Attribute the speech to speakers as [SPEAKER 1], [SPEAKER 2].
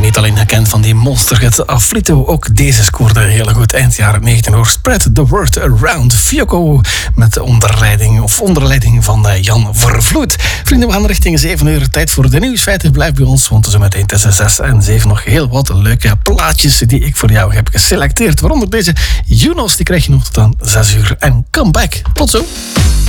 [SPEAKER 1] niet alleen gekend van die monsterhit Afflito, ook deze scoorde heel goed eind jaren 19 hoor. Spread the word around. Fiocco met onder leiding van Jan Vervloed. Vrienden, we gaan richting 7 uur. Tijd voor de nieuwsfeiten. Blijf bij ons, want zo meteen tussen 6 en 7 nog heel wat leuke plaatjes die ik voor jou heb geselecteerd. Waaronder deze Junos, die krijg je nog tot aan 6 uur. En come back. Tot zo.